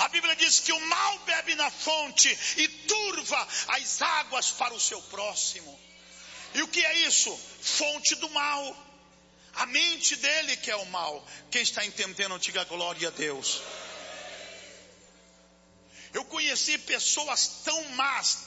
Bíblia diz que o mal bebe na fonte e turva as águas para o seu próximo. E o que é isso? Fonte do mal. A mente dele que é o mal. Quem está entendendo, diga glória a Deus. Eu conheci pessoas tão más,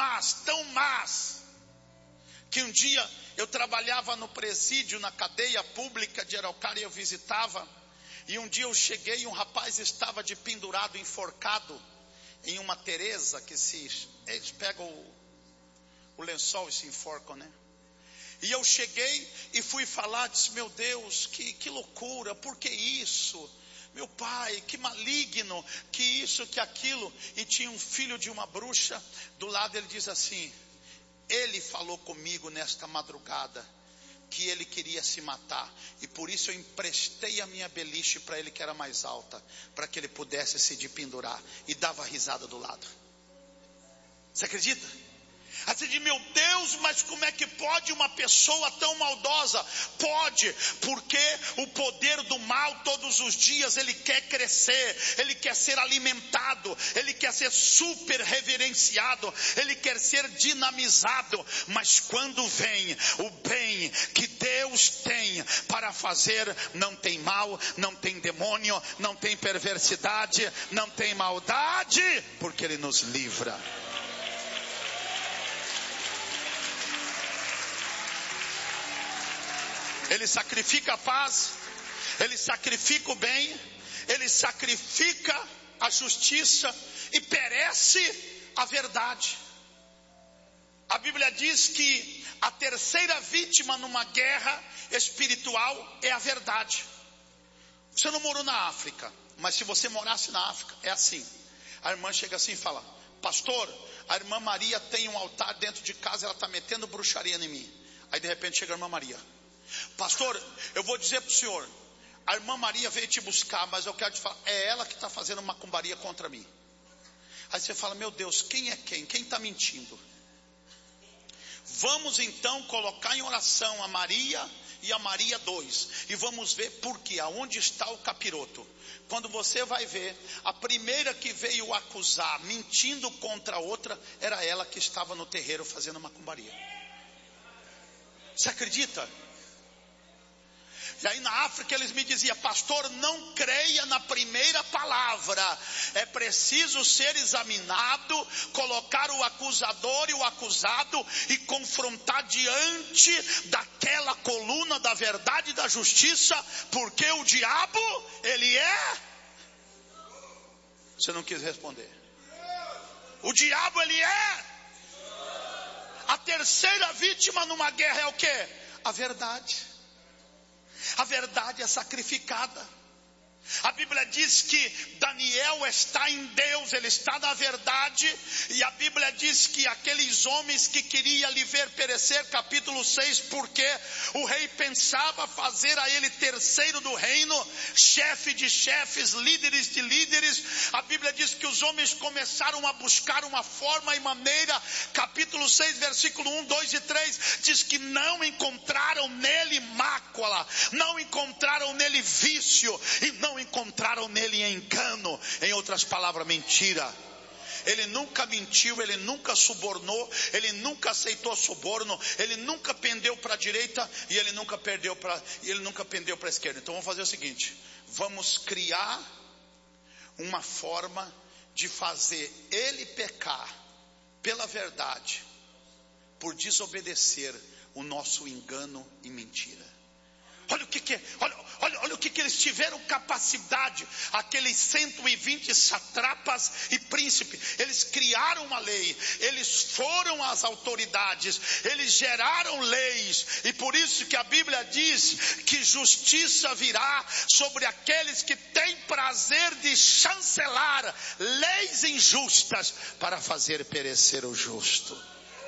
que um dia eu trabalhava no presídio, na cadeia pública de Araucária, eu visitava, e um dia eu cheguei e um rapaz estava de pendurado, enforcado, em uma Teresa, que eles pegam o lençol e se enforcam, né? E eu cheguei e fui falar, disse, meu Deus, que loucura, por que isso? Meu pai, que maligno, que isso, que aquilo. E tinha um filho de uma bruxa, do lado ele diz assim, ele falou comigo nesta madrugada, que ele queria se matar, e por isso eu emprestei a minha beliche para ele, que era mais alta, para que ele pudesse se dependurar, e dava risada do lado. Você acredita? Assim de, meu Deus, mas como é que pode uma pessoa tão maldosa? Pode, porque o poder do mal todos os dias ele quer crescer, ele quer ser alimentado, ele quer ser super reverenciado, ele quer ser dinamizado. Mas quando vem o bem que Deus tem para fazer, não tem mal, não tem demônio, não tem perversidade, não tem maldade, porque ele nos livra. Ele sacrifica a paz, ele sacrifica o bem, ele sacrifica a justiça e perece a verdade. A Bíblia diz que a terceira vítima numa guerra espiritual é a verdade. Você não morou na África, mas se você morasse na África, é assim. A irmã chega assim e fala, pastor, a irmã Maria tem um altar dentro de casa, ela está metendo bruxaria em mim. Aí de repente chega a irmã Maria, pastor, eu vou dizer para o senhor, a irmã Maria veio te buscar, mas eu quero te falar, é ela que está fazendo macumbaria contra mim. Aí você fala, meu Deus, quem é quem? Quem está mentindo? Vamos então colocar em oração a Maria e a Maria 2, e vamos ver por quê, aonde está o capiroto. Quando você vai ver, a primeira que veio acusar, mentindo contra a outra, era ela que estava no terreiro fazendo macumbaria. Você acredita? E aí na África eles me diziam, pastor, não creia na primeira palavra, é preciso ser examinado, colocar o acusador e o acusado e confrontar diante daquela coluna da verdade e da justiça, porque o diabo, ele é... Você não quis responder. O diabo, ele é... A terceira vítima numa guerra é o quê? A verdade. A verdade é sacrificada. A Bíblia diz que Daniel está em Deus, ele está na verdade. E a Bíblia diz que aqueles homens que queriam lhe ver perecer, capítulo 6, porque o rei pensava fazer a ele terceiro do reino, chefe de chefes, líderes de líderes. A Bíblia diz que os homens começaram a buscar uma forma e maneira. Capítulo 6, versículo 1, 2 e 3 diz que não encontraram nele mácula, não encontraram nele vício e não encontraram nele engano. Em outras palavras, mentira. Ele nunca mentiu, ele nunca subornou, ele nunca aceitou suborno, ele nunca pendeu para a direita e ele nunca pendeu para a esquerda. Então vamos fazer o seguinte, vamos criar uma forma de fazer ele pecar pela verdade, por desobedecer o nosso engano e mentira. Olha o que eles tiveram capacidade, aqueles 120 satrapas e príncipes. Eles criaram uma lei, eles foram as autoridades, eles geraram leis. E por isso que a Bíblia diz que justiça virá sobre aqueles que têm prazer de chancelar leis injustas para fazer perecer o justo.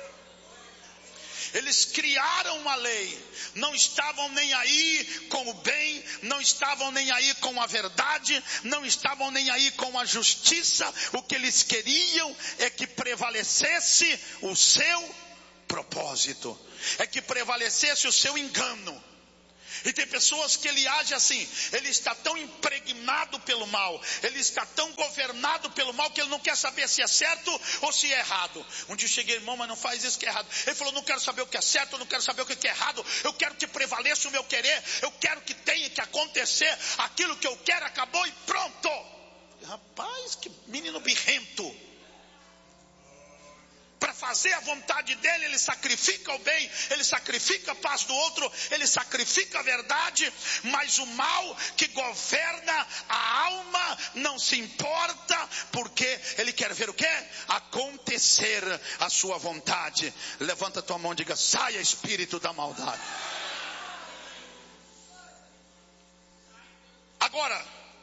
Eles criaram uma lei, não estavam nem aí com o bem, não estavam nem aí com a verdade, não estavam nem aí com a justiça. O que eles queriam é que prevalecesse o seu propósito, é que prevalecesse o seu engano. E tem pessoas que ele age assim, ele está tão impregnado pelo mal, ele está tão governado pelo mal, que ele não quer saber se é certo ou se é errado. Um dia eu cheguei, irmão, mas não faz isso que é errado. Ele falou, não quero saber o que é certo, eu não quero saber o que é errado, eu quero que prevaleça o meu querer, eu quero que tenha que acontecer aquilo que eu quero, acabou e pronto. Rapaz, que menino birrento. Para fazer a vontade dele, ele sacrifica o bem, ele sacrifica a paz do outro, ele sacrifica a verdade, mas o mal que governa a alma não se importa, porque ele quer ver o quê? Acontecer a sua vontade. Levanta tua mão e diga, saia espírito da maldade. Agora,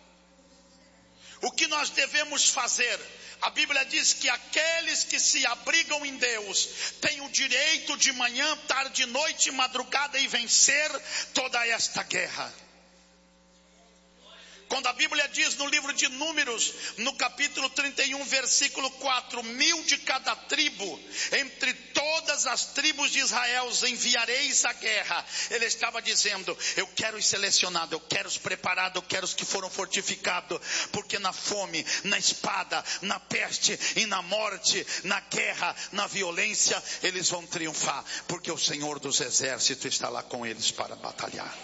o que nós devemos fazer? A Bíblia diz que aqueles que se abrigam em Deus têm o direito de manhã, tarde, noite, madrugada e vencer toda esta guerra. Quando a Bíblia diz no livro de Números, no capítulo 31, versículo 4, 1000 de cada tribo, entre todas as tribos de Israel enviareis a guerra. Ele estava dizendo, eu quero os selecionados, eu quero os preparados, eu quero os que foram fortificados, porque na fome, na espada, na peste e na morte, na guerra, na violência, eles vão triunfar, porque o Senhor dos exércitos está lá com eles para batalhar.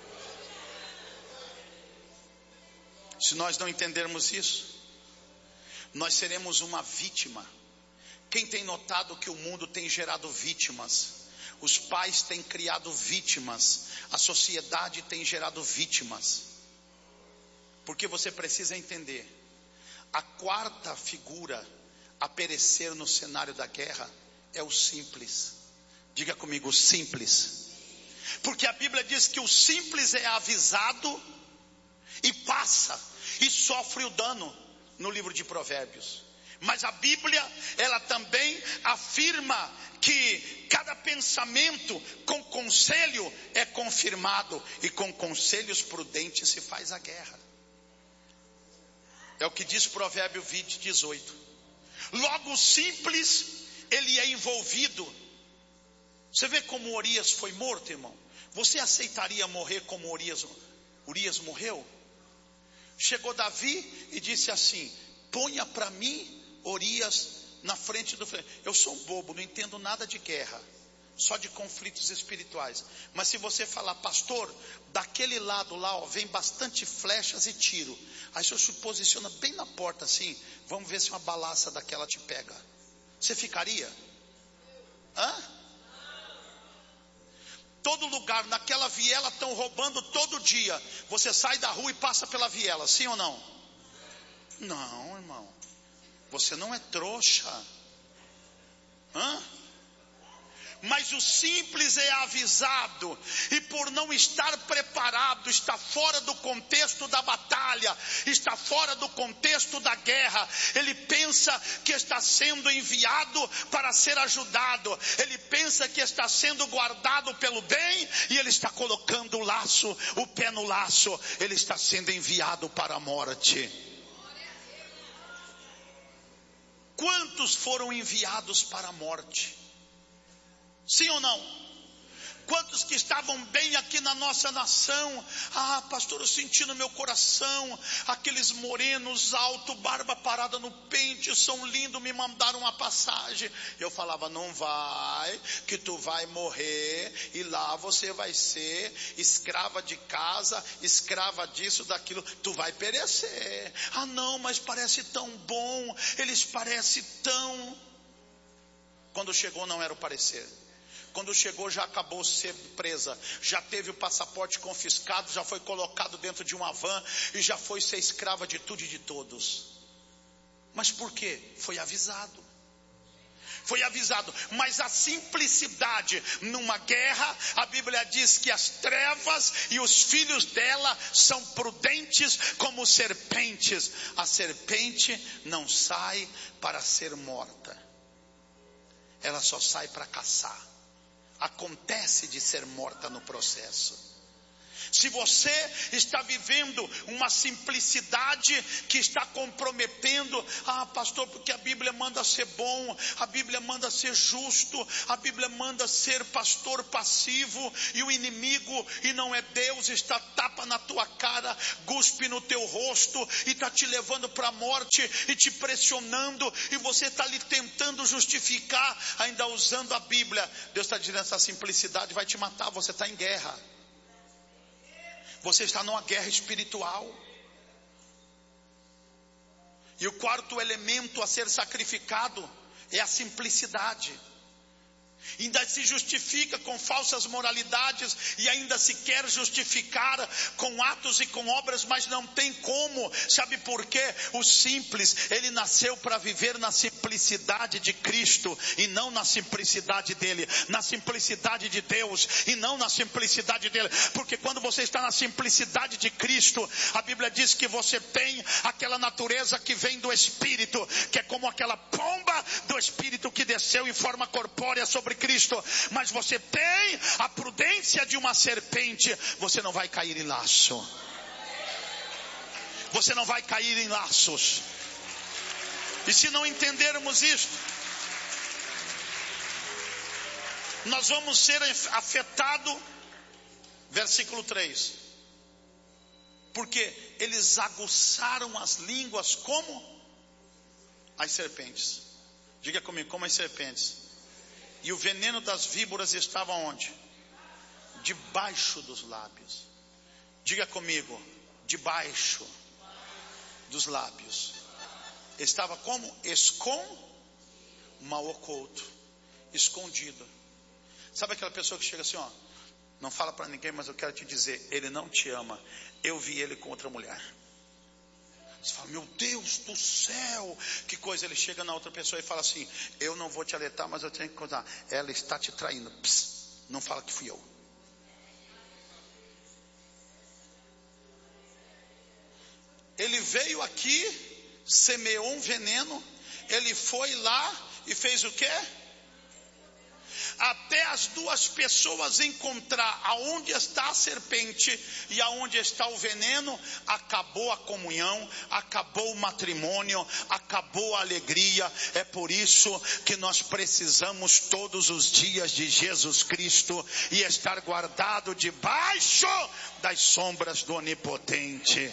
Se nós não entendermos isso, nós seremos uma vítima. Quem tem notado que o mundo tem gerado vítimas? Os pais têm criado vítimas, a sociedade tem gerado vítimas. Porque você precisa entender, a quarta figura a perecer no cenário da guerra é o simples. Diga comigo, simples. Porque a Bíblia diz que o simples é avisado e passa e sofre o dano no livro de Provérbios. Mas a Bíblia, ela também afirma que cada pensamento com conselho é confirmado, e com conselhos prudentes se faz a guerra. É o que diz Provérbio 20, 18. Logo o simples, ele é envolvido. Você vê como Urias foi morto, irmão? Você aceitaria morrer como Urias morreu? Chegou Davi e disse assim, ponha para mim Urias na frente do... Eu sou um bobo, não entendo nada de guerra, só de conflitos espirituais. Mas se você falar, pastor, daquele lado lá, ó, vem bastante flechas e tiro. Aí o senhor se posiciona bem na porta assim, vamos ver se uma balaça daquela te pega. Você ficaria? Hã? Todo lugar, naquela viela estão roubando todo dia. Você sai da rua e passa pela viela, sim ou não? Não, irmão. Você não é trouxa. Hã? Mas o simples é avisado, e por não estar preparado, está fora do contexto da batalha, está fora do contexto da guerra. Ele pensa que está sendo enviado para ser ajudado, ele pensa que está sendo guardado pelo bem, e ele está colocando o laço, o pé no laço, ele está sendo enviado para a morte. Quantos foram enviados para a morte? Sim ou não? Quantos que estavam bem aqui na nossa nação? Ah, pastor, eu senti no meu coração, aqueles morenos alto, barba parada no pente, são lindos, me mandaram uma passagem. Eu falava, não vai, que tu vai morrer, e lá você vai ser escrava de casa, escrava disso, daquilo, tu vai perecer. Ah não, mas parece tão bom, eles parecem tão... Quando chegou não era o parecer. Quando chegou já acabou ser presa, já teve o passaporte confiscado, já foi colocado dentro de uma van e já foi ser escrava de tudo e de todos. Mas por quê? Foi avisado. Foi avisado, mas a simplicidade numa guerra, a Bíblia diz que as trevas e os filhos dela são prudentes como serpentes. A serpente não sai para ser morta, ela só sai para caçar. Acontece de ser morta no processo. Se você está vivendo uma simplicidade que está comprometendo, pastor, porque a Bíblia manda ser bom, a Bíblia manda ser justo, a Bíblia manda ser pastor passivo, e o inimigo, e não é Deus, está tapa na tua cara, cuspe no teu rosto, e está te levando para a morte, e te pressionando, e você está ali tentando justificar, ainda usando a Bíblia. Deus está dizendo, essa simplicidade vai te matar, você está em guerra. Você está numa guerra espiritual. E o quarto elemento a ser sacrificado é a simplicidade. Ainda se justifica com falsas moralidades, e ainda se quer justificar com atos e com obras, mas não tem como. Sabe por quê? O simples, ele nasceu para viver na simplicidade de Cristo, e não na simplicidade dele, na simplicidade de Deus, e não na simplicidade dele. Porque quando você está na simplicidade de Cristo, a Bíblia diz que você tem aquela natureza que vem do Espírito, que é como aquela pomba do Espírito que desceu em forma corpórea sobre Cristo, mas você tem a prudência de uma serpente. Você não vai cair em laço, você não vai cair em laços. E se não entendermos isto, nós vamos ser afetados. Versículo 3, porque eles aguçaram as línguas como as serpentes. Diga comigo, como as serpentes. E o veneno das víboras estava onde? Debaixo dos lábios. Diga comigo, debaixo dos lábios. Estava como? Mal oculto, escondido. Sabe aquela pessoa que chega assim, não fala para ninguém, mas eu quero te dizer, ele não te ama. Eu vi ele com outra mulher. Você fala, meu Deus do céu, que coisa. Ele chega na outra pessoa e fala assim, eu não vou te alertar, mas eu tenho que contar. Ela está te traindo. Psst, não fala que fui eu. Ele veio aqui, semeou um veneno, ele foi lá e fez o quê? Até as duas pessoas encontrar aonde está a serpente e aonde está o veneno, acabou a comunhão, acabou o matrimônio, acabou a alegria. É por isso que nós precisamos todos os dias de Jesus Cristo e estar guardado debaixo das sombras do Onipotente.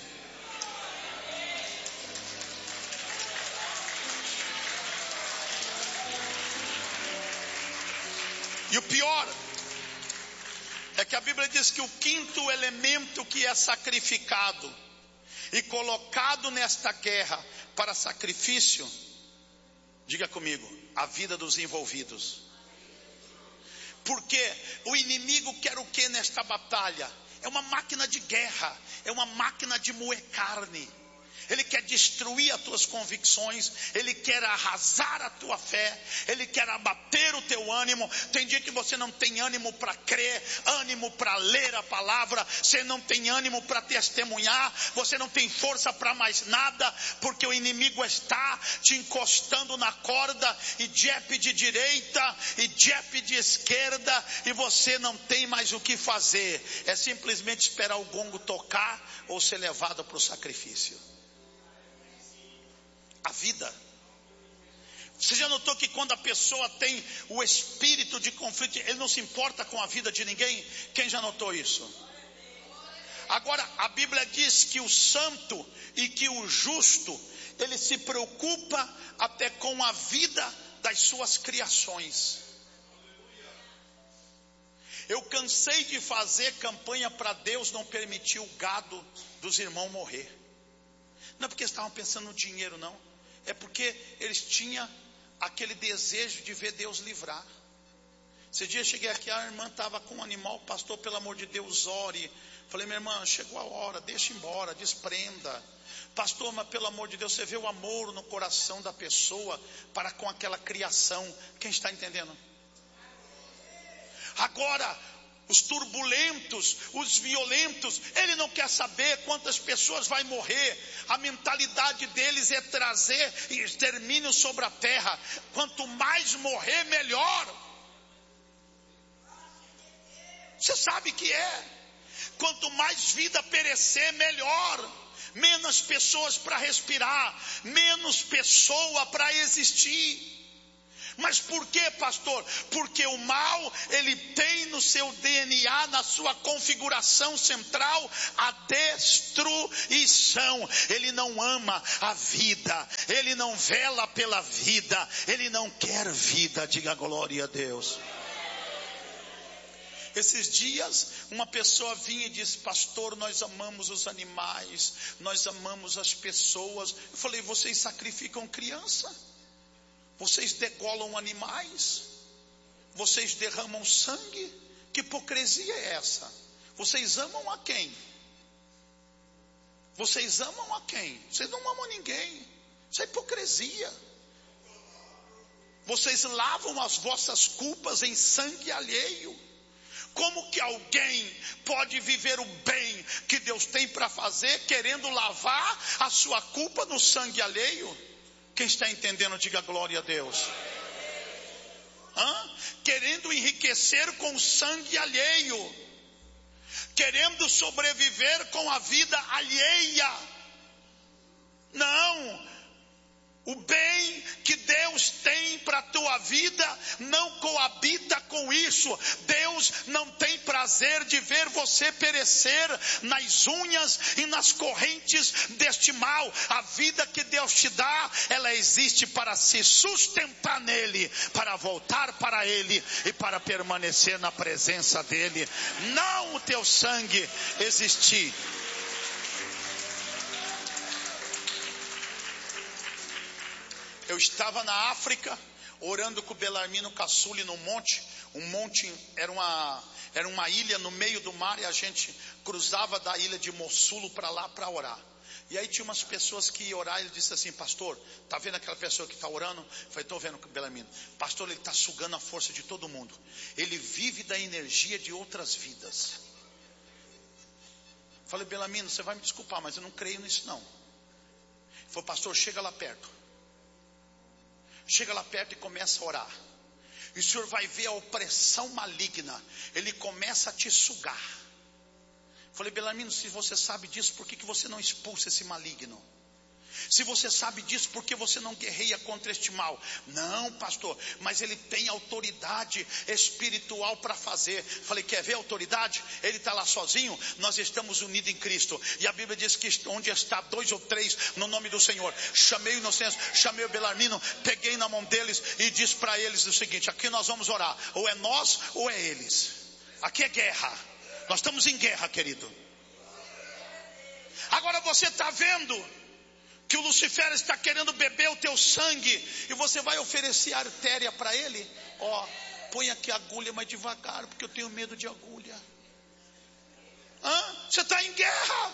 E o pior é que a Bíblia diz que o quinto elemento que é sacrificado e colocado nesta guerra para sacrifício, diga comigo, a vida dos envolvidos. Porque o inimigo quer o que nesta batalha? É uma máquina de guerra, é uma máquina de moer carne. Ele quer destruir as tuas convicções, ele quer arrasar a tua fé, ele quer abater o teu ânimo. Tem dia que você não tem ânimo para crer, ânimo para ler a palavra, você não tem ânimo para testemunhar, você não tem força para mais nada, porque o inimigo está te encostando na corda, e jab de direita, e jab de esquerda, e você não tem mais o que fazer, é simplesmente esperar o gongo tocar, ou ser levado para o sacrifício. A vida. Você já notou que quando a pessoa tem o espírito de conflito, ele não se importa com a vida de ninguém? Quem já notou isso? Agora, a Bíblia diz que o santo e que o justo, ele se preocupa até com a vida das suas criações. Eu cansei de fazer campanha para Deus não permitir o gado dos irmãos morrer. Não é porque estavam pensando no dinheiro, não. É porque eles tinham aquele desejo de ver Deus livrar. Esse dia eu cheguei aqui, a irmã estava com um animal, pastor, pelo amor de Deus, ore. Falei, minha irmã, chegou a hora, deixa embora, desprenda. Pastor, mas pelo amor de Deus, você vê o amor no coração da pessoa para com aquela criação. Quem está entendendo? Agora, os turbulentos, os violentos, ele não quer saber quantas pessoas vai morrer. A mentalidade deles é trazer extermínio sobre a terra. Quanto mais morrer, melhor. Você sabe que é. Quanto mais vida perecer, melhor. Menos pessoas para respirar, menos pessoa para existir. Mas por que, pastor? Porque o mal, ele tem no seu DNA, na sua configuração central, a destruição. Ele não ama a vida, ele não vela pela vida, ele não quer vida. Diga glória a Deus. Esses dias, uma pessoa vinha e disse: pastor, nós amamos os animais, nós amamos as pessoas. Eu falei: vocês sacrificam criança? Vocês degolam animais? Vocês derramam sangue? Que hipocrisia é essa? Vocês amam a quem? Vocês amam a quem? Vocês não amam a ninguém. Isso é hipocrisia. Vocês lavam as vossas culpas em sangue alheio. Como que alguém pode viver o bem que Deus tem para fazer, querendo lavar a sua culpa no sangue alheio? Quem está entendendo, diga glória a Deus. Querendo enriquecer com o sangue alheio, querendo sobreviver com a vida alheia. Não. O bem que Deus tem para a tua vida não coabita com isso. Deus não tem prazer de ver você perecer nas unhas e nas correntes deste mal. A vida que Deus te dá, ela existe para se sustentar nele, para voltar para ele e para permanecer na presença dele. Não o teu sangue existir. Eu estava na África, orando com o Belarmino Caçuli no monte. Um monte era uma ilha no meio do mar, e a gente cruzava da ilha de Mossulo para lá para orar. E aí tinha umas pessoas que iam orar. Ele disse assim: pastor, está vendo aquela pessoa que está orando? Eu falei: estou vendo com o Belarmino. Pastor, ele está sugando a força de todo mundo. Ele vive da energia de outras vidas. Eu falei: Belarmino, você vai me desculpar, mas eu não creio nisso não. Ele falou: pastor, chega lá perto. Chega lá perto e começa a orar. E o senhor vai ver a opressão maligna. Ele começa a te sugar. Falei: Belarmino, se você sabe disso, por que você não expulsa esse maligno? Se você sabe disso, por que você não guerreia contra este mal? Não, pastor, mas ele tem autoridade espiritual para fazer. Falei: quer ver a autoridade? Ele está lá sozinho, nós estamos unidos em Cristo. E a Bíblia diz que onde está 2 ou 3 no nome do Senhor. Chamei o Inocêncio, chamei o Belarmino, peguei na mão deles e disse para eles o seguinte: aqui nós vamos orar, ou é nós ou é eles. Aqui é guerra, nós estamos em guerra, querido. Agora você está vendo que o Lucifer está querendo beber o teu sangue, e você vai oferecer artéria para ele? Põe aqui a agulha mais devagar, porque eu tenho medo de agulha. Você está em guerra.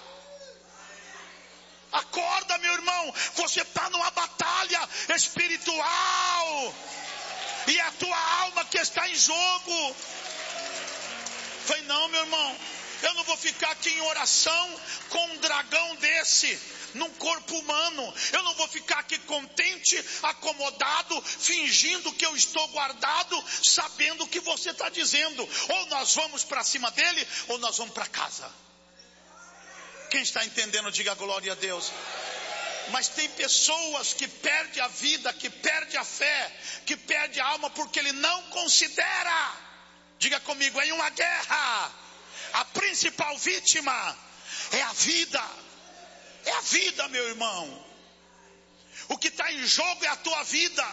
Acorda, meu irmão, você está numa batalha espiritual, e é a tua alma que está em jogo. Falei: não, meu irmão, eu não vou ficar aqui em oração com um dragão desse num corpo humano. Eu não vou ficar aqui contente, acomodado, fingindo que eu estou guardado, sabendo o que você está dizendo. Ou nós vamos para cima dele, ou nós vamos para casa. Quem está entendendo, diga glória a Deus. Mas tem pessoas que perdem a vida, que perdem a fé, que perdem a alma, porque ele não considera. Diga comigo: em uma guerra, a principal vítima é a vida. É a vida, meu irmão. O que está em jogo é a tua vida.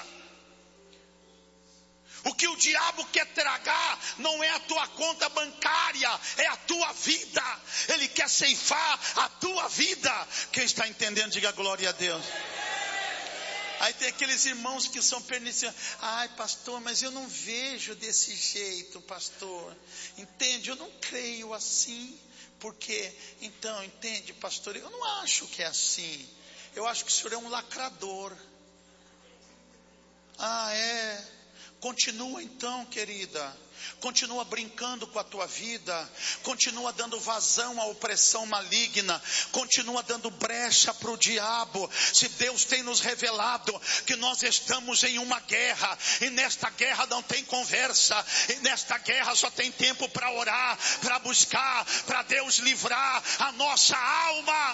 O que o diabo quer tragar não é a tua conta bancária, é a tua vida. Ele quer ceifar a tua vida. Quem está entendendo, diga glória a Deus. Aí tem aqueles irmãos que são perniciosos. Ai, pastor, mas eu não vejo desse jeito, pastor. Entende? Eu não creio assim. Porque, então, entende, pastor, eu não acho que é assim. Eu acho que o senhor é um lacrador. É. Continua então, querida. continua brincando com a tua vida, continua dando vazão à opressão maligna, continua dando brecha para o diabo. Se Deus tem nos revelado que nós estamos em uma guerra, e nesta guerra não tem conversa, e nesta guerra só tem tempo para orar, para buscar, para Deus livrar a nossa alma.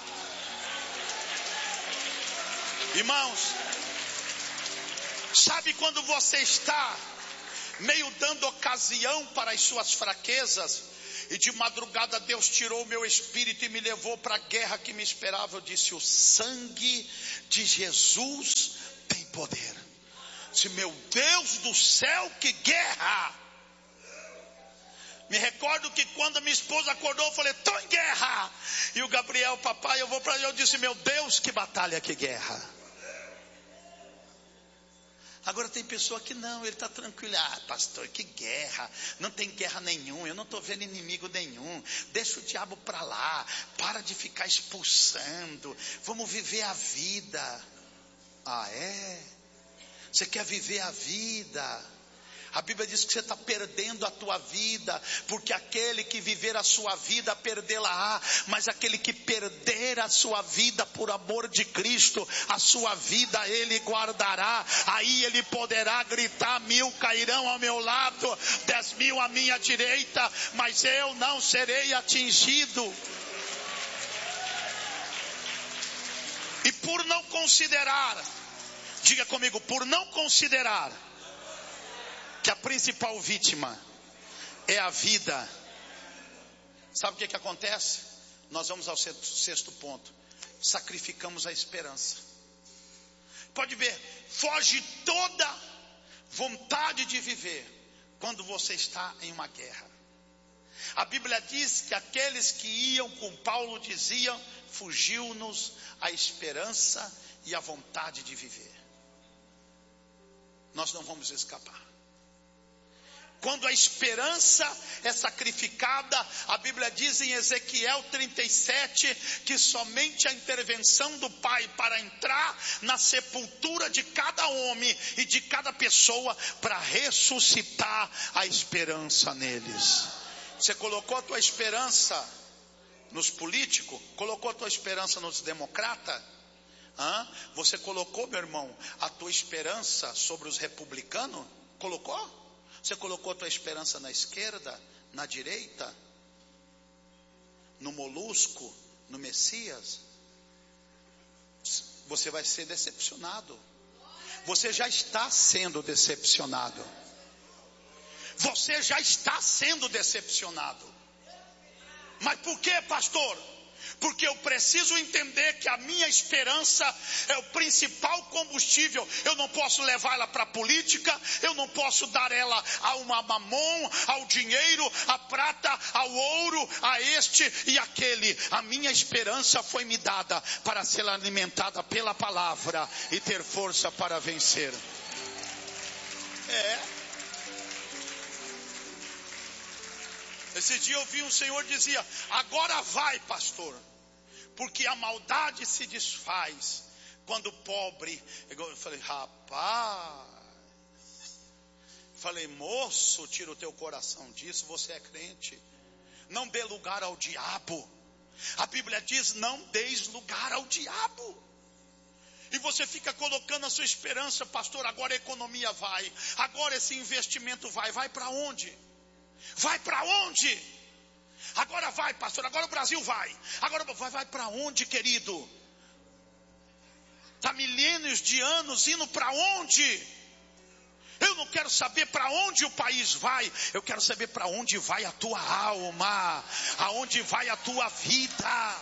Irmãos, sabe quando você está meio dando ocasião para as suas fraquezas, e de madrugada Deus tirou o meu espírito e me levou para a guerra que me esperava? Eu disse: o sangue de Jesus tem poder. Disse: meu Deus do céu, que guerra! Me recordo que quando minha esposa acordou, eu falei: estou em guerra. E o Gabriel: papai, eu vou para ali. Eu disse: meu Deus, que batalha, que guerra. Agora tem pessoa que não, ele está tranquilo. Ah, pastor, que guerra, não tem guerra nenhuma, eu não estou vendo inimigo nenhum, deixa o diabo para lá, para de ficar expulsando, vamos viver a vida. Ah, é? Você quer viver a vida? A Bíblia diz que você está perdendo a tua vida, porque aquele que viver a sua vida perdê-la-á, mas aquele que perder a sua vida por amor de Cristo, a sua vida ele guardará. Aí ele poderá gritar: 1000 cairão ao meu lado, 10.000 à minha direita, mas eu não serei atingido. E por não considerar, diga comigo, por não considerar que a principal vítima é a vida, sabe o que acontece? Nós vamos ao sexto ponto: sacrificamos a esperança. Pode ver, foge toda vontade de viver quando você está em uma guerra. A Bíblia diz que aqueles que iam com Paulo diziam: fugiu-nos a esperança e a vontade de viver. Nós não vamos escapar. Quando a esperança é sacrificada, a Bíblia diz em Ezequiel 37, que somente a intervenção do Pai para entrar na sepultura de cada homem e de cada pessoa, para ressuscitar a esperança neles. Você colocou a tua esperança nos políticos? Colocou a tua esperança nos democratas? Você colocou, meu irmão, a tua esperança sobre os republicanos? Colocou? Você colocou a tua esperança na esquerda, na direita, no molusco, no Messias? Você vai ser decepcionado. Você já está sendo decepcionado. Você já está sendo decepcionado. Mas por que, pastor? Porque eu preciso entender que a minha esperança é o principal combustível. Eu não posso levar ela para a política, eu não posso dar ela a uma mamon, ao dinheiro, à prata, ao ouro, a este e aquele. A minha esperança foi me dada para ser alimentada pela palavra e ter força para vencer. Esse dia eu vi um senhor dizia: agora vai, pastor, porque a maldade se desfaz quando o pobre. Eu falei: rapaz, falei: moço, tira o teu coração disso, você é crente, não dê lugar ao diabo. A Bíblia diz: não deis lugar ao diabo. E você fica colocando a sua esperança: pastor, agora a economia vai, agora esse investimento vai para onde? Vai para onde? Agora vai, pastor, agora o Brasil vai. Agora vai para onde, querido? Está milênios de anos indo para onde? Eu não quero saber para onde o país vai. Eu quero saber para onde vai a tua alma, aonde vai a tua vida.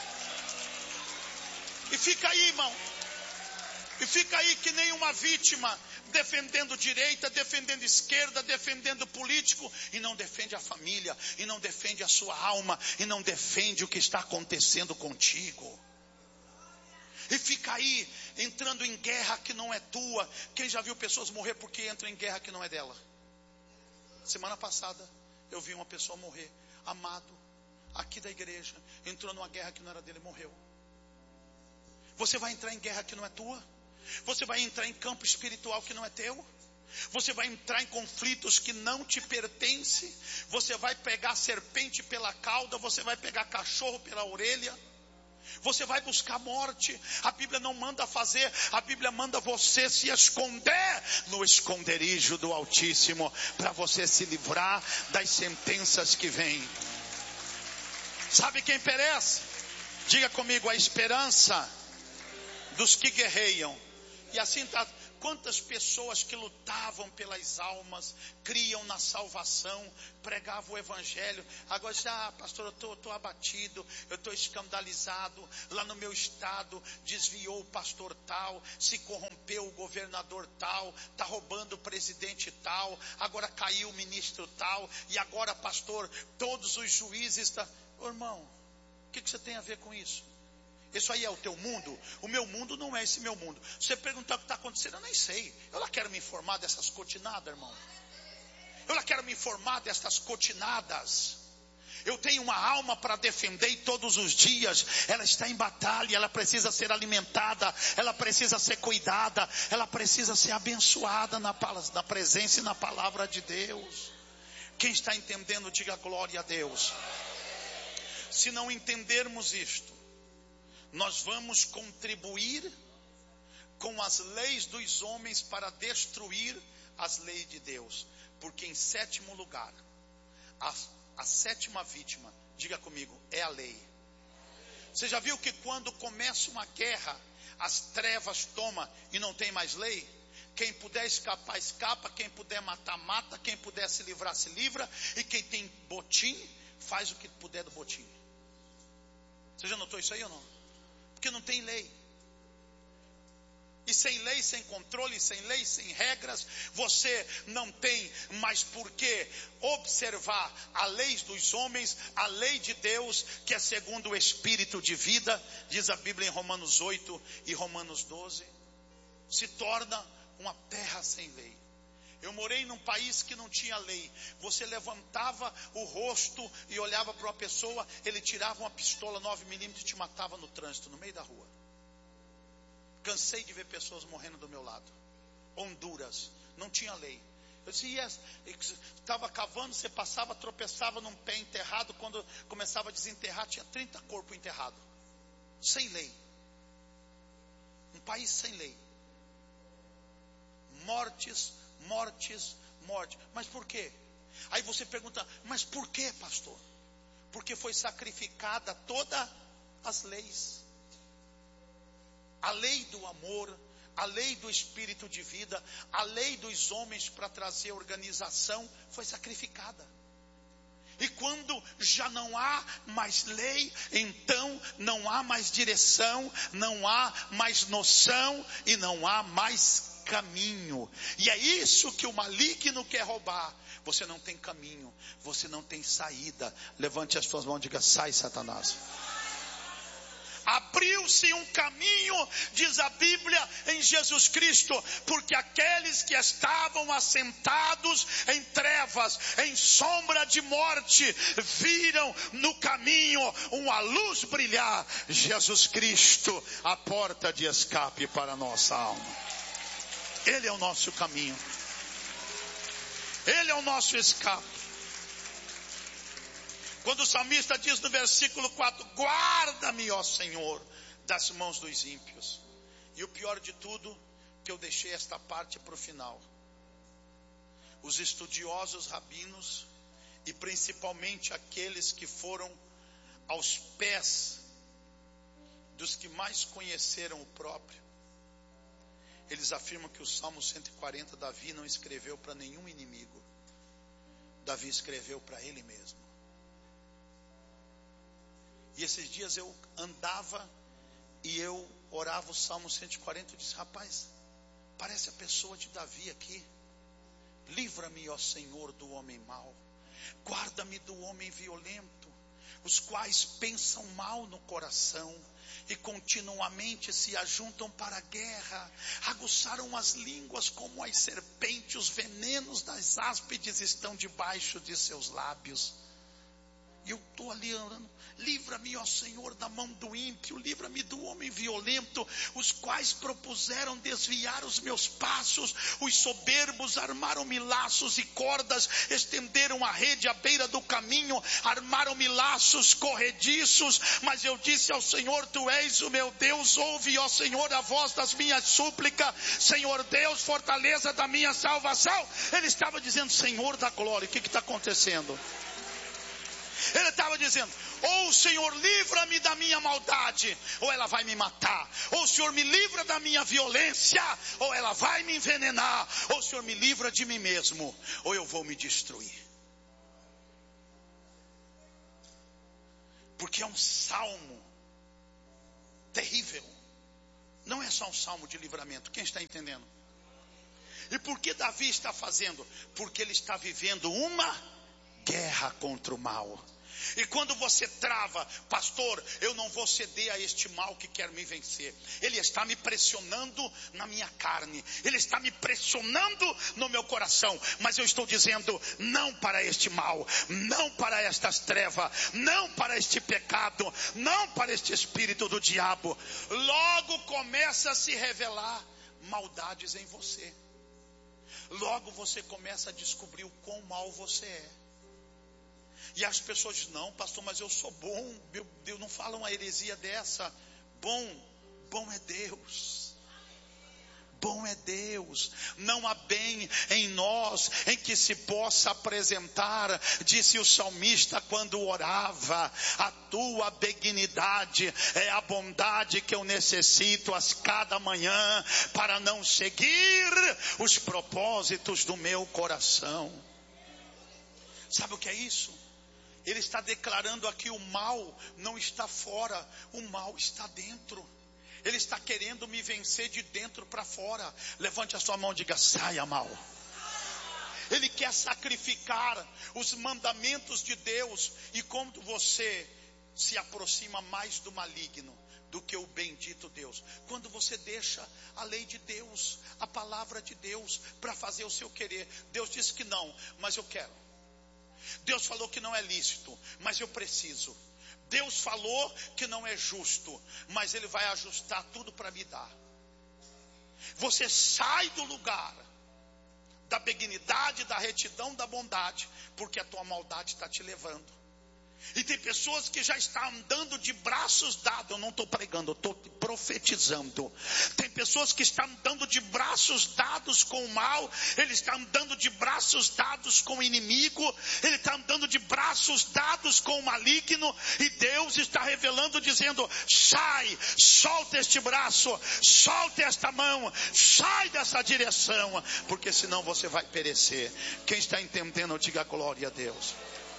E fica aí, irmão. E fica aí que nem uma vítima, defendendo direita, defendendo esquerda, defendendo político, e não defende a família, e não defende a sua alma, e não defende o que está acontecendo contigo. E fica aí, entrando em guerra que não é tua. Quem já viu pessoas morrer porque entram em guerra que não é dela? Semana passada, eu vi uma pessoa morrer, amado, aqui da igreja, entrou numa guerra que não era dele, morreu. Você vai entrar em guerra que não é tua? Você vai entrar em campo espiritual que não é teu? Você vai entrar em conflitos que não te pertencem. Você vai pegar serpente pela cauda. Você vai pegar cachorro pela orelha. Você vai buscar morte. A Bíblia não manda fazer. A Bíblia manda você se esconder no esconderijo do Altíssimo, para você se livrar das sentenças que vêm. Sabe quem perece? Diga comigo: a esperança dos que guerreiam. E assim está. Quantas pessoas que lutavam pelas almas, criam na salvação, pregavam o evangelho. Agora já, pastor, eu estou abatido, eu estou escandalizado. Lá no meu estado, desviou o pastor tal, se corrompeu o governador tal, está roubando o presidente tal, agora caiu o ministro tal, e agora, pastor, todos os juízes estão... Irmão, o que você tem a ver com isso? Isso aí é o teu mundo? O meu mundo não é esse meu mundo. Se você perguntar o que está acontecendo, eu nem sei. Eu lá quero me informar dessas cotinadas, irmão. Eu lá quero me informar dessas cotinadas. Eu tenho uma alma para defender e todos os dias ela está em batalha. Ela precisa ser alimentada, ela precisa ser cuidada, ela precisa ser abençoada na presença e na palavra de Deus. Quem está entendendo, diga glória a Deus. Se não entendermos isto, nós vamos contribuir com as leis dos homens para destruir as leis de Deus. Porque em sétimo lugar, a sétima vítima, diga comigo, é a lei. Você já viu que quando começa uma guerra, as trevas tomam e não tem mais lei? Quem puder escapar, escapa. Quem puder matar, mata. Quem puder se livrar, se livra. E quem tem botim, faz o que puder do botim. Você já notou isso aí ou não? Porque não tem lei. E sem lei, sem controle, sem lei, sem regras, você não tem mais por que observar a lei dos homens, a lei de Deus, que é segundo o Espírito de vida, diz a Bíblia em Romanos 8 e Romanos 12, se torna uma terra sem lei. Eu morei num país que não tinha lei. Você levantava o rosto e olhava para uma pessoa, ele tirava uma pistola 9mm e te matava no trânsito, no meio da rua. Cansei de ver pessoas morrendo do meu lado. Honduras, não tinha lei. Eu dizia, estava cavando, você passava, tropeçava num pé enterrado. Quando começava a desenterrar, tinha 30 corpos enterrados. Sem lei. Um país sem lei. Mortes. Mas por quê? Aí você pergunta, mas por quê, pastor? Porque foi sacrificada todas as leis. A lei do amor, a lei do espírito de vida, a lei dos homens para trazer organização foi sacrificada. E quando já não há mais lei, então não há mais direção, não há mais noção e não há mais caminho. E é isso que o maligno quer roubar. Você não tem caminho, você não tem saída. Levante as suas mãos e diga: sai, Satanás. Abriu-se um caminho, diz a Bíblia, em Jesus Cristo, porque aqueles que estavam assentados em trevas, em sombra de morte, viram no caminho uma luz brilhar. Jesus Cristo, a porta de escape para a nossa alma. Ele é o nosso caminho. Ele é o nosso escape. Quando o salmista diz no versículo 4, guarda-me, ó Senhor, das mãos dos ímpios. E o pior de tudo, que eu deixei esta parte para o final. Os estudiosos rabinos, e principalmente aqueles que foram aos pés dos que mais conheceram o próprio, eles afirmam que o Salmo 140, Davi não escreveu para nenhum inimigo. Davi escreveu para ele mesmo. E esses dias eu andava e eu orava o Salmo 140 e disse: rapaz, parece a pessoa de Davi aqui. Livra-me, ó Senhor, do homem mau. Guarda-me do homem violento, os quais pensam mal no coração e continuamente se ajuntam para a guerra. Aguçaram as línguas como as serpentes, os venenos das áspides estão debaixo de seus lábios. E eu estou ali orando: livra-me, ó Senhor, da mão do ímpio, livra-me do homem violento, os quais propuseram desviar os meus passos. Os soberbos armaram-me laços e cordas, estenderam a rede à beira do caminho, armaram-me laços corrediços. Mas eu disse ao Senhor: tu és o meu Deus, ouve, ó Senhor, a voz das minhas súplicas. Senhor Deus, fortaleza da minha salvação. Ele estava dizendo: Senhor da glória. O que está acontecendo? Ele estava dizendo: ou o Senhor livra-me da minha maldade, ou ela vai me matar. Ou o Senhor me livra da minha violência, ou ela vai me envenenar. Ou o Senhor me livra de mim mesmo, ou eu vou me destruir. Porque é um salmo terrível. Não é só um salmo de livramento. Quem está entendendo? E por que Davi está fazendo? Porque ele está vivendo uma guerra contra o mal. E quando você trava: pastor, eu não vou ceder a este mal que quer me vencer. Ele está me pressionando na minha carne, ele está me pressionando no meu coração. Mas eu estou dizendo: não para este mal, não para estas trevas, não para este pecado, não para este espírito do diabo. Logo começa a se revelar maldades em você. Logo você começa a descobrir o quão mal você é. E as pessoas dizem: não, pastor, mas eu sou bom. Meu Deus, não fala uma heresia dessa. Bom é Deus. Bom é Deus. Não há bem em nós em que se possa apresentar, disse o salmista quando orava: a tua benignidade é a bondade que eu necessito a cada manhã, para não seguir os propósitos do meu coração. Sabe o que é isso? Ele está declarando aqui: o mal não está fora, o mal está dentro. Ele está querendo me vencer de dentro para fora. Levante a sua mão e diga: saia, mal. Ele quer sacrificar os mandamentos de Deus. E quando você se aproxima mais do maligno do que o bendito Deus, quando você deixa a lei de Deus, a palavra de Deus, para fazer o seu querer. Deus disse que não, mas eu quero. Deus falou que não é lícito, mas eu preciso. Deus falou que não é justo, mas Ele vai ajustar tudo para me dar. Você sai do lugar da benignidade, da retidão, da bondade, porque a tua maldade está te levando. E tem pessoas que já estão andando de braços dados. Eu não estou pregando, eu estou profetizando. Tem pessoas que estão andando de braços dados com o mal. Ele está andando de braços dados com o inimigo. Ele está andando de braços dados com o maligno. E Deus está revelando, dizendo: sai, solta este braço, solta esta mão, sai dessa direção, porque senão você vai perecer. Quem está entendendo, diga glória a Deus.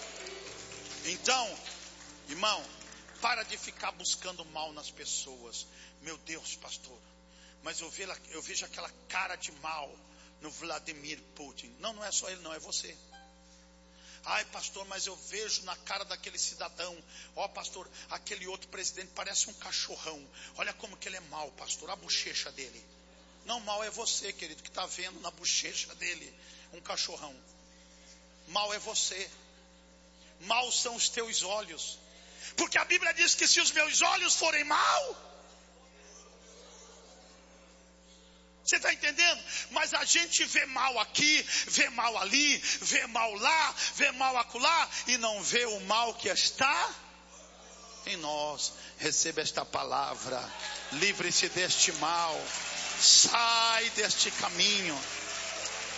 Então, irmão, para de ficar buscando mal nas pessoas. Meu Deus, pastor, mas eu vejo aquela cara de mal no Vladimir Putin. Não é só ele, não, é você. Ai, pastor, mas eu vejo na cara daquele cidadão: ó, pastor, aquele outro presidente parece um cachorrão. Olha como que ele é mau, pastor, a bochecha dele. Não, mal é você, querido, que está vendo na bochecha dele um cachorrão. Mal é você. Maus são os teus olhos. Porque a Bíblia diz que se os meus olhos forem maus, você está entendendo? Mas a gente vê mal aqui, vê mal ali, vê mal lá, vê mal acolá, e não vê o mal que está em nós. Receba esta palavra: livre-se deste mal, sai deste caminho.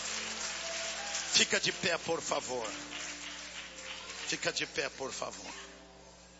Fica de pé, por favor. Fica de pé, por favor.